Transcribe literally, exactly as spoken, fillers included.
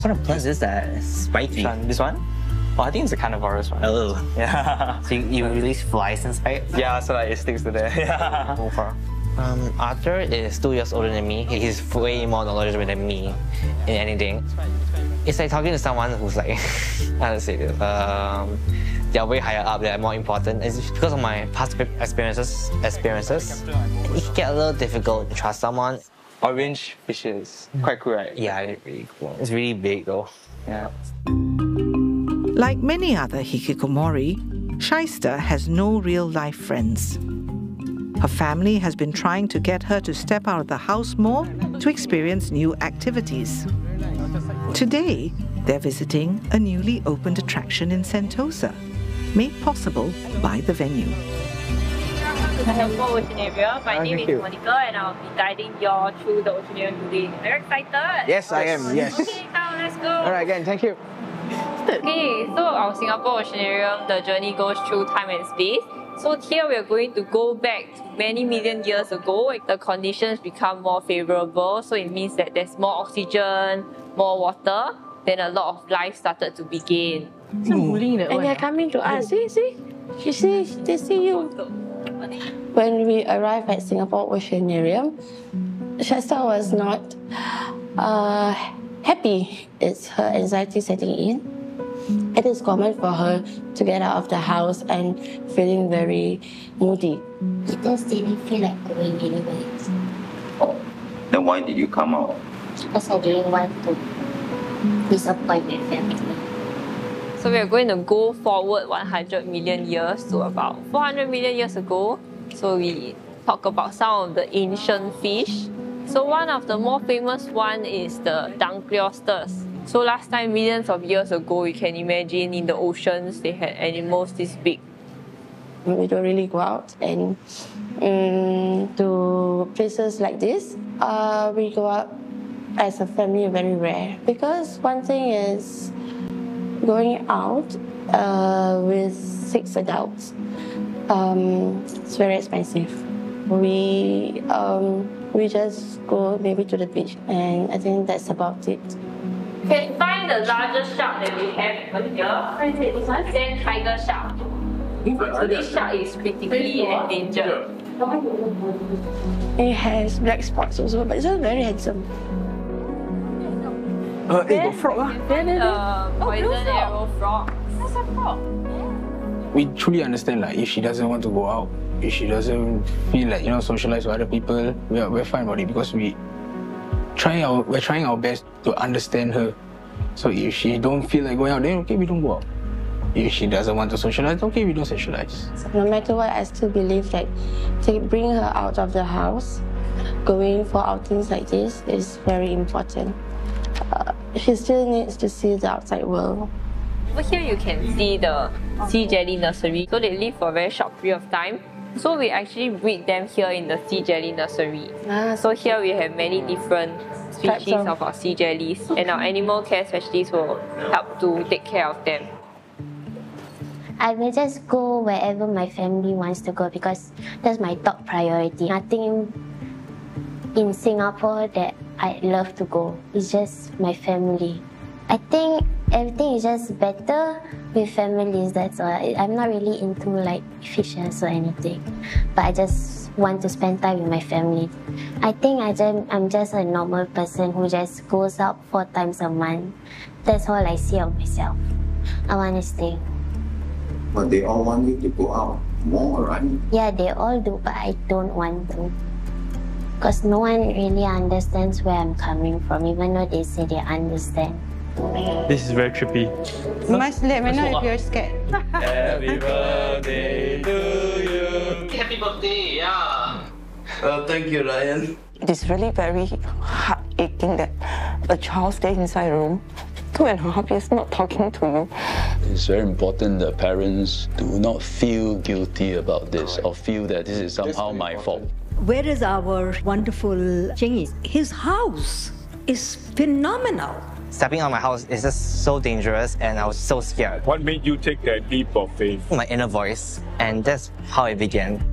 What kind of plant is that? Spiky. This one? Oh, I think it's a carnivorous one. Oh. Yeah. So you, you release flies inside? Yeah, so like it sticks to there. Yeah. Go far. Um, Arthur is two years older than me. He's way more knowledgeable than me in anything. It's like talking to someone who's like, how to say this, um, they're way higher up, they're more important. It's because of my past experiences, experiences. It can get a little difficult to trust someone. Orange fishes. Quite cool, right? Yeah, it's really cool. It's really big though. Yeah. Like many other hikikomori, Shyster has no real-life friends. Her family has been trying to get her to step out of the house more to experience new activities. Today, they're visiting a newly opened attraction in Sentosa, made possible by the venue. Singapore Oceanarium. My oh, name is you. Monica and I'll be guiding you all through the Oceanarium today. Are you excited? Yes, I am, yes. Okay, now let's go. Alright, again, thank you. Okay, so our Singapore Oceanarium, the journey goes through time and space. So here we are going to go back to many million years ago. The conditions become more favorable, so it means that there's more oxygen, more water, then a lot of life started to begin. Mm. And they're coming to us. See, see? You see, they see you. When we arrived at Singapore Oceanarium, Shyster was not uh, happy. It's her anxiety setting in. It is common for her to get out of the house and feeling very moody. It just didn't feel like going anyways. Oh, then why did you come out? Because I didn't want to disappoint my family. So we are going to go forward one hundred million years to about four hundred million years ago. So we talk about some of the ancient fish. So one of the more famous one is the Dunkleosters. So last time, millions of years ago, you can imagine in the oceans, they had animals this big. We don't really go out and um, to places like this. Uh, we go out as a family very rare. Because one thing is going out uh, with six adults. Um, it's very expensive. We, um, we just go maybe to the beach and I think that's about it. You can find the largest shark that we have over here. This one, sand tiger shark. So this shark is critically endangered. It has black spots also, but it's also very handsome. Uh, hey, got frog ah. Uh, poison arrow frog. That's a frog. We truly understand, like, if she doesn't want to go out, if she doesn't feel like, you know, socialize with other people, we're, we're fine about it because we try our, we're trying our best to understand her. So if she don't feel like going out, then okay, we don't go out. If she doesn't want to socialize, okay, we don't socialize. So no matter what, I still believe that to bring her out of the house, going for outings like this is very important. Uh, she still needs to see the outside world. Over here you can see the sea jelly nursery. So they live for a very short period of time. So we actually breed them here in the sea jelly nursery. Ah, so here we have many different species of, of our sea jellies, and our animal care specialists will help to take care of them. I will just go wherever my family wants to go because that's my top priority. Nothing in Singapore that I love to go. It's just my family. I think everything is just better with families, that's why I'm not really into like fishes or anything, but I just want to spend time with my family. I think I just, I'm just a normal person who just goes out four times a month. That's all I see of myself. I want to stay. But they all want you to go out more, right? Yeah, they all do, but I don't want to. Because no one really understands where I'm coming from, even though they say they understand. This is very trippy. You must let me know if you're scared. Happy birthday to you. Happy birthday, yeah. Well, thank you, Ryan. It is really very heart-aching that a child stays inside a room two and a half years not talking to you. It's very important that parents do not feel guilty about this or feel that this is somehow my fault. Where is our wonderful Chingy? His house is phenomenal. Stepping out of my house is just so dangerous and I was so scared. What made you take that leap of faith? My inner voice, and that's how it began.